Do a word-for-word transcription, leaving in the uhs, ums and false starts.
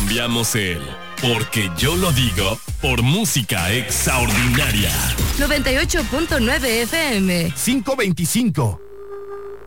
cambiamos el porque yo lo digo por música extraordinaria. noventa y ocho punto nueve F M. quinientos veinticinco.